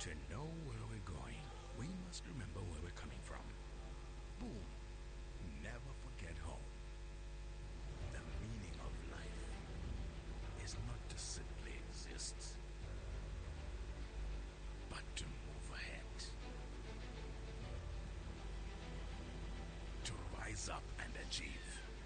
To know where we're going, we must remember where we're coming from. Boom. Never forget home. The meaning of life is not to simply exist, but to move ahead. To rise up and achieve.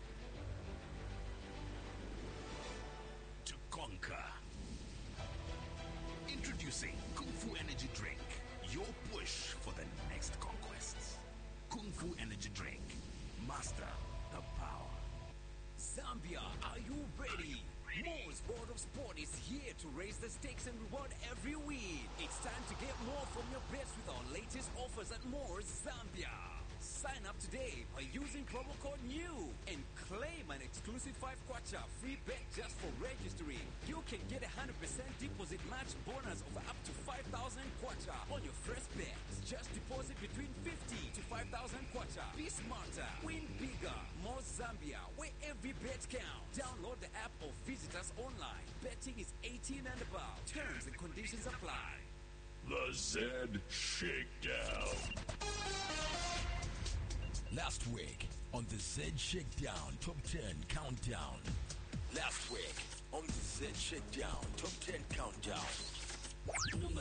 To conquer. Introducing Kung Fu Energy Drink, your push for the next conquests. Kung Fu Energy Drink, master the power. Zambia, are you ready? Moore's World of Sport is here to raise the stakes and reward every win. It's time to get more from your bets with our latest offers at Moore's Zambia. Sign up today by using promo code NEW and claim an exclusive 5 kwacha free bet just for registering. You can get a 100% deposit match bonus of up to 5,000 kwacha on your first bet. Just deposit between 50 to 5,000 kwacha. Be smarter, win bigger. More Zambia, where every bet counts. Download the app or visit us online. Betting is 18 and above. Terms and conditions apply. The Zed Shakedown. Last week on the Z Shakedown Top 10 Countdown. Last week on the Z Shakedown Top 10 Countdown.